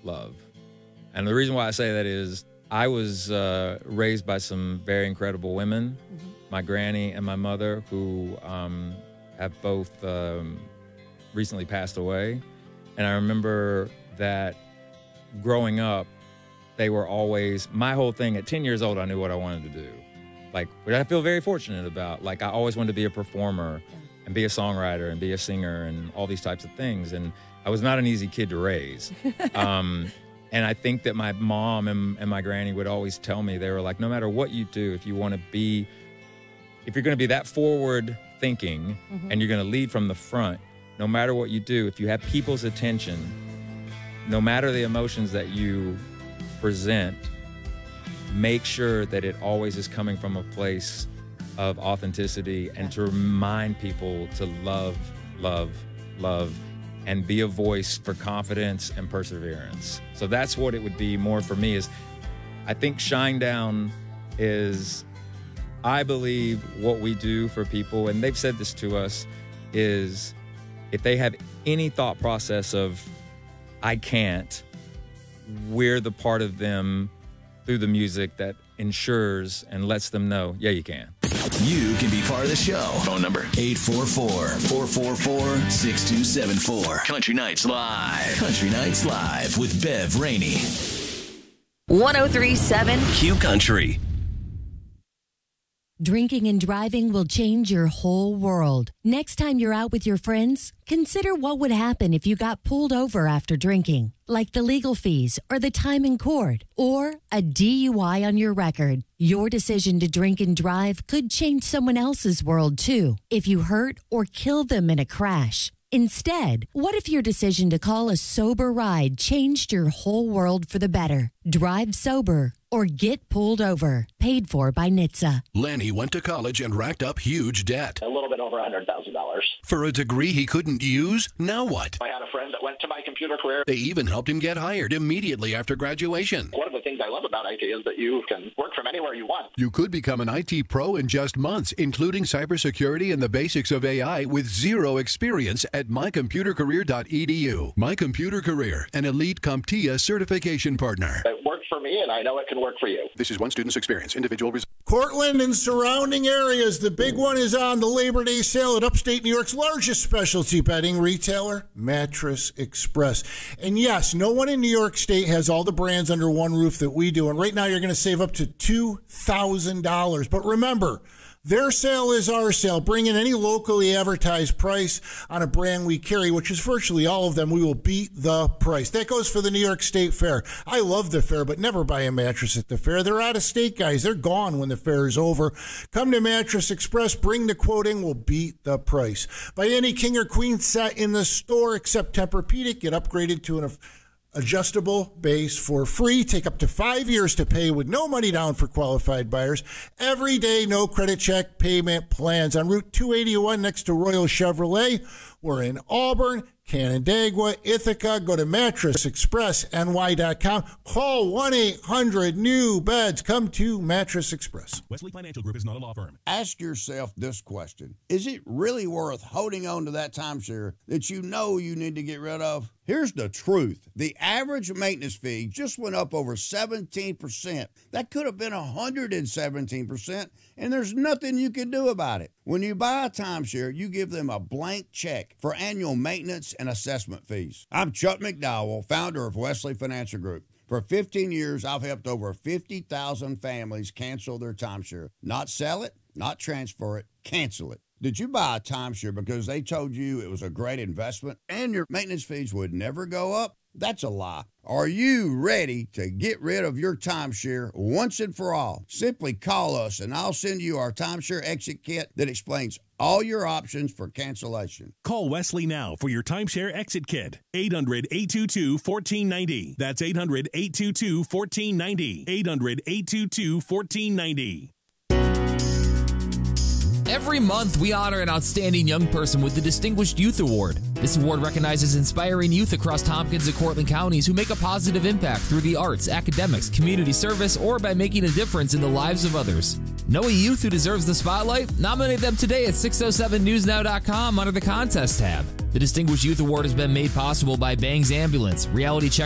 love. And the reason why I say that is I was raised by some very incredible women, my granny and my mother, who have both recently passed away. And I remember that growing up, they were always, my whole thing, at 10 years old, I knew what I wanted to do. Like, which I feel very fortunate about. Like, I always wanted to be a performer and be a songwriter and be a singer and all these types of things. And I was not an easy kid to raise. And I think that my mom and my granny would always tell me, they were like, no matter what you do, if you're going to be that forward thinking and you're going to lead from the front, no matter what you do, if you have people's attention, no matter the emotions that you present, make sure that it always is coming from a place of authenticity and to remind people to love, love, love, and be a voice for confidence and perseverance. So that's what it would be more for me. Is I think Shinedown is, I believe what we do for people, and they've said this to us, is if they have any thought process of, I can't, we're the part of them through the music that ensures and lets them know, yeah, you can. You can be part of the show. Phone number 844-444-6274. Country Nights Live. Country Nights Live with Bev Rainey. 103.7 Q Country. Drinking and driving will change your whole world. Next time you're out with your friends, consider what would happen if you got pulled over after drinking, like the legal fees or the time in court or a DUI on your record. Your decision to drink and drive could change someone else's world too, if you hurt or kill them in a crash. Instead, what if your decision to call a sober ride changed your whole world for the better? Drive sober or get pulled over. Paid for by NHTSA. Lanny went to college and racked up huge debt. A little bit over $100,000. For a degree he couldn't use? Now what? I had a friend that went to My Computer Career. They even helped him get hired immediately after graduation. One of the things I love about IT is that you can work from anywhere you want. You could become an IT pro in just months, including cybersecurity and the basics of AI with zero experience at mycomputercareer.edu. My Computer Career, an elite CompTIA certification partner. It worked for me, and I know it can work for you. This is one student's experience. Individual results. Cortland and surrounding areas. The big one is on the Labor Day sale at upstate New York's largest specialty bedding retailer, Mattress Express. And yes, no one in New York State has all the brands under one roof that we do. And right now you're going to save up to $2,000. But remember, their sale is our sale. Bring in any locally advertised price on a brand we carry, which is virtually all of them. We will beat the price. That goes for the New York State Fair. I love the fair, but never buy a mattress at the fair. They're out of state, guys. They're gone when the fair is over. Come to Mattress Express. Bring the quote in. We'll beat the price. Buy any king or queen set in the store except Tempur-Pedic. Get upgraded to an adjustable base for free. Take up to 5 years to pay with no money down for qualified buyers. Every day, no credit check payment plans. On Route 281 next to Royal Chevrolet. We're in Auburn, Canandaigua, Ithaca. Go to mattressexpressny.com. Call 1-800-NEW-BEDS. Come to Mattress Express. Wesley Financial Group is not a law firm. Ask yourself this question. Is it really worth holding on to that timeshare that you know you need to get rid of? Here's the truth. The average maintenance fee just went up over 17%. That could have been 117%, and there's nothing you can do about it. When you buy a timeshare, you give them a blank check for annual maintenance and assessment fees. I'm Chuck McDowell, founder of Wesley Financial Group. For 15 years, I've helped over 50,000 families cancel their timeshare. Not sell it, not transfer it, cancel it. Did you buy a timeshare because they told you it was a great investment and your maintenance fees would never go up? That's a lie. Are you ready to get rid of your timeshare once and for all? Simply call us and I'll send you our timeshare exit kit that explains all your options for cancellation. Call Wesley now for your timeshare exit kit. 800-822-1490. That's 800-822-1490. 800-822-1490. Every month, we honor an outstanding young person with the Distinguished Youth Award. This award recognizes inspiring youth across Tompkins and Cortland counties who make a positive impact through the arts, academics, community service, or by making a difference in the lives of others. Know a youth who deserves the spotlight? Nominate them today at 607newsnow.com under the Contest tab. The Distinguished Youth Award has been made possible by Bangs Ambulance, Reality Check